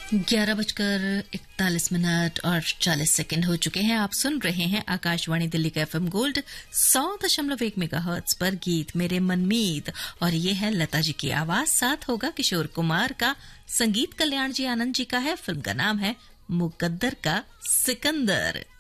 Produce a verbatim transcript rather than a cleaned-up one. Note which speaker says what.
Speaker 1: ग्यारह बजकर इकतालीस मिनट और चालीस सेकंड हो चुके हैं। आप सुन रहे हैं आकाशवाणी दिल्ली का एफएम गोल्ड सौ दशमलव एक मेगा हर्ट्ज पर गीत मेरे मनमीत, और ये है लता जी की आवाज, साथ होगा किशोर कुमार का, संगीत कल्याण जी आनंद जी का है। फिल्म का नाम है मुकद्दर का सिकंदर।